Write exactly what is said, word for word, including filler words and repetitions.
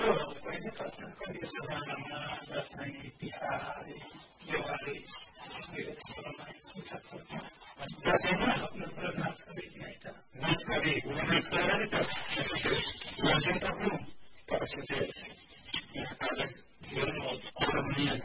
pode passar por isso na manifestação diária, diária, Bagaimana benar sebaiknya itu? Benar sekali, benar sekali itu. Yang kita belum, Pak Sudi, ya kalau orang orang